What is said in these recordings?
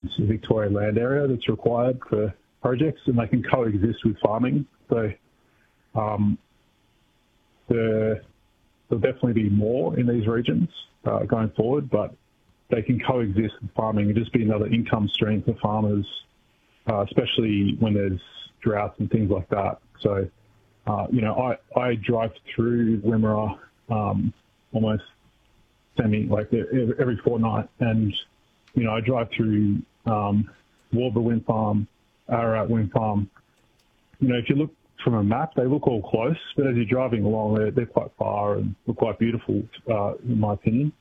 Victoria land area that's required for projects, and they can coexist with farming. So there'll definitely be more in these regions going forward, but they can coexist with farming and just be another income stream for farmers, especially when there's droughts and things like that. So, I drive through Wimmera almost every fortnight, and I drive through Warburg Wind Farm, Ararat Wind Farm. If you look from a map, they look all close, but as you're driving along, they're quite far and look quite beautiful, in my opinion.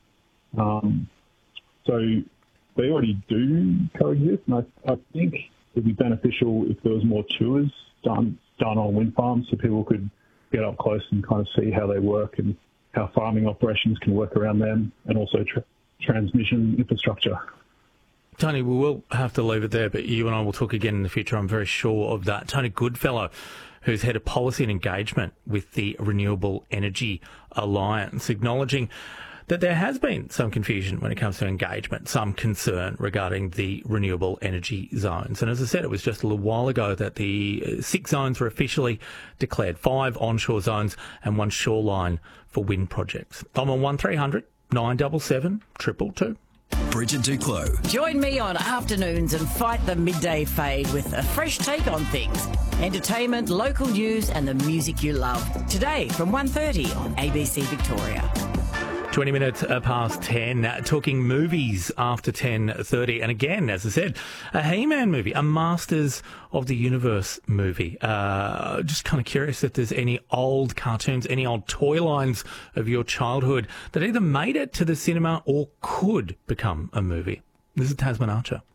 So they already do coexist, and I think it'd be beneficial if there was more tours done on wind farms, so people could get up close and kind of see how they work and how farming operations can work around them, and also transmission infrastructure. Tony, we will have to leave it there, but you and I will talk again in the future, I'm very sure of that. Tony Goodfellow, who's head of policy and engagement with the Renewable Energy Alliance, acknowledging that there has been some confusion when it comes to engagement, some concern regarding the renewable energy zones. And as I said, it was just a little while ago that the 6 zones were officially declared, 5 onshore zones and 1 shoreline for wind projects. I'm on 1300 977 222. Bridget Duclos. Join me on afternoons and fight the midday fade with a fresh take on things. Entertainment, local news and the music you love. Today from 1:30 on ABC Victoria. 20 minutes past 10, talking movies after 10:30. And again, as I said, a He-Man movie, a Masters of the Universe movie. Just kind of curious if there's any old cartoons, any old toy lines of your childhood that either made it to the cinema or could become a movie. This is Tasman Archer.